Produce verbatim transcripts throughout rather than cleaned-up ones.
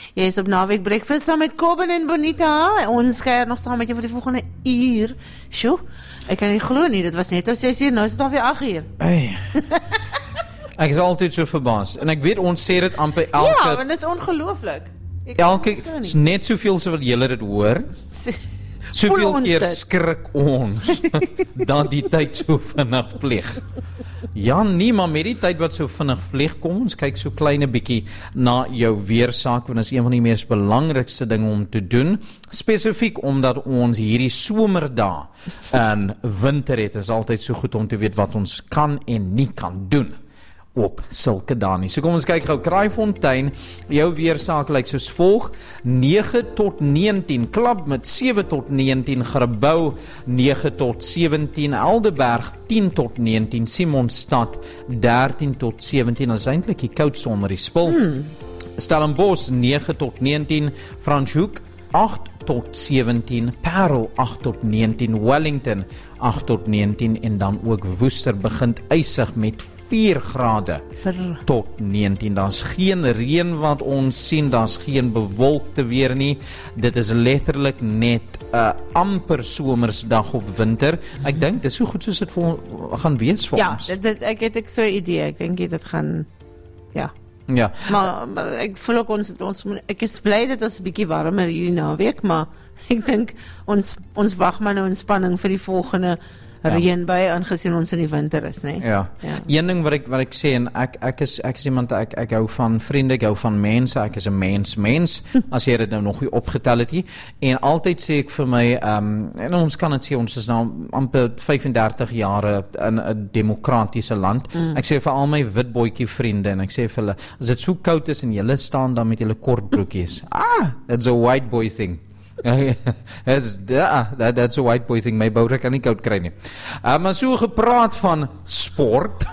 Jy is op naweek breakfast saam met Kobben en Bonita. Ons skeuier nog saam met jou vir die volgende uur. Sjoe, ek kan nie glo nie, dit was net al ses uur, nou is dit alweer agt uur. Hey. Ek is altyd so verbaas. En ek weet, ons sê dit amper elke... Ja, want dit is ongelooflik. Elke, is net soveel so wat julle dit hoor. Soveel keer dit. Skrik ons dat die tyd so vinnig vlieg. Ja, nie, maar met die tyd wat so vinnig vlieg, kom ons kyk so kleine bietjie na jou weersaak, want dit is een van die mees belangrikste dinge om te doen, spesifiek omdat ons hierdie somerdae in winter het, is altyd so goed om te weet wat ons kan en nie kan doen op sulke dae nie. So kom ons kyk gou, Kraaifontein, jou weersaak lyk soos volg, nege tot negentien, Klap met sewe tot negentien, Grabouw nege tot sewentien, Eldeberg tien tot negentien, Simonstad dertien tot sewentien, dat is eintlik die koudste onder die spul. Hmm. Stellenbosch nege tot negentien, Franschhoek agt tot sewentien, Parel agt tot negentien, Wellington agt tot negentien en dan ook Woester begint ysig met vier grade tot negentien. Daar's geen reën wat ons sien, daar's geen bewolkte weer nie. Dit is letterlik net 'n uh, amper somersdag op winter. Ek dink dis so goed soos dit vir, gaan wees vir ja, ons. Ja, dit, ek het ek so 'n idee. Ek dink dit gaan ja. Ja. Maar, maar ek voel ook ons, ons ek is bly dit is 'n bietjie warmer hierdie naweek, maar ek dink ons ons wag maar nou in spanning vir die volgende reën by, aangesien ons in die winter is, nee. Ja. ja. Een ding wat ek wat ek sê, en ek ek is ek is iemand ek ek hou van vriende, ek hou van mense, ek is 'n mens mens, as jy dit nou nog nie opgetel het nie. En altyd sê ek vir my, um, en ons kan dit sê, ons is nou amper vyf-en-dertig jare in 'n demokratiese land. Mm. Ek sê vir al my witboetjie vriende, en ek sê vir hulle, as dit so koud is en julle staan dan met julle kort broekies, ah, it's a white boy thing. that's, yeah, that, that's a white boy thing, my bouder kan nie koud kry nie. Uh, maar so gepraat van sport,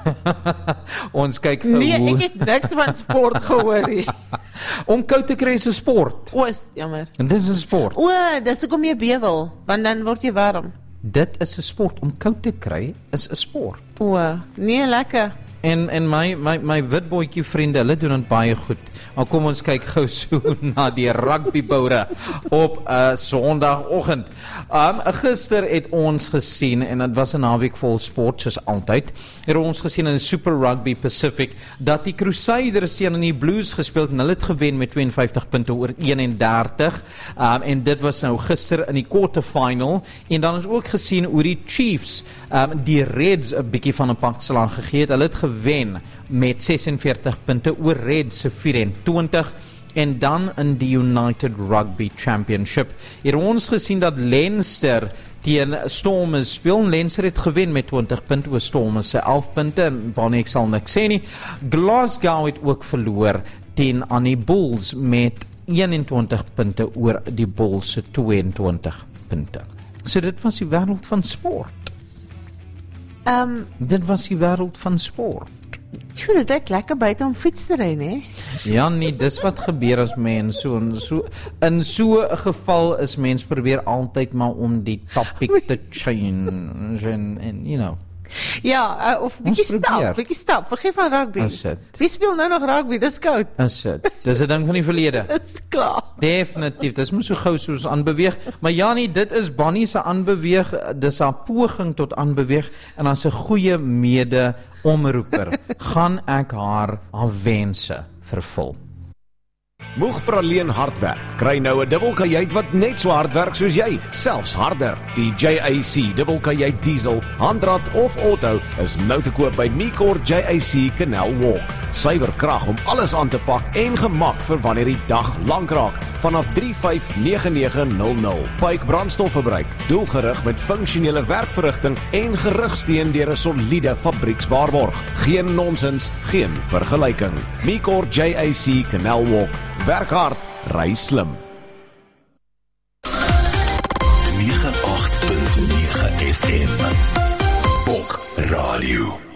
ons kyk hoe... Nee, ek het niks van sport gehoor nie. Om koud te kry is 'n sport. O, jammer. En dit is 'n sport. O, dis hoekom jy bewel, want dan word jy warm. Dit is 'n sport, om koud te kry is 'n sport. O, nee, lekker. En en my my my witboetjie vriende, hulle doen dit baie goed. Maar kom ons kyk gou so na die rugbyboure op 'n uh, Sondagoggend. Um gister het ons gesien, en dit was 'n naweek vol sport soos altyd. Het ons gesien in die Super Rugby Pacific dat die Crusaders teen die Blues gespeel het en hulle het gewen met twee en vyftig punte oor eenendertig. Um en dit was nou gister in die quarterfinal, en dan is ook gesien hoe die Chiefs um die Reds 'n bietjie van 'n pak slag gegee het. Hulle het gewen met sesenveertig punte oor Reds se vyf-en-twintig, en dan in die United Rugby Championship het ons gesien dat Leinster teen Stormers speel. Leinster het gewen met twintig punte oor Stormers se elf punte, en Bonnie, ek sal niks sê nie. Glasgow het ook verloor teen aan die Bulls met eenentwintig punte oor die Bulls se twee-en-twintig punte. So dit was die wêreld van sport. Um, dit was die wêreld van sport. Tjoe, dit is lekker buite om fiets te ry, hè? Ja, nee, dis wat gebeur as mens so, so in so 'n geval is mens probeer altyd maar om die topic te change en, en you know. Ja, uh, of bietjie stap, bietjie stap, vergeet van rugby. Wie speel nou nog rugby? Dis koud. Is dit. Dis 'n ding van die verlede. Dis klaar. Definitief, dis moet so gou soos aanbeweeg. Maar ja nie, dit is Bonnie se aanbeweeg, dis haar poging tot aanbeweeg, en as 'n goeie mede omroeper gaan ek haar haar wense vervul. Moeg vir alleen hard werk. Kry nou 'n dubbelkajuit wat net so hard werk soos jy, selfs harder. Die J A C dubbelkajuit diesel, handrat of auto is nou te koop by Micor J A C Canal Walk. Suiwer krag om alles aan te pak en gemak vir wanneer die dag lank raak. Vanaf drie vyf nege nege nul nul. Pyke brandstofverbruik, doelgerig met funksionele werkverrigting en gerugsteun deur 'n soliede fabriekswaarborg. Geen nonsens, geen vergelyking. Micor J A C Canal Walk. Werk hard, ry slim. nege agt punt nege F M Bok Radio.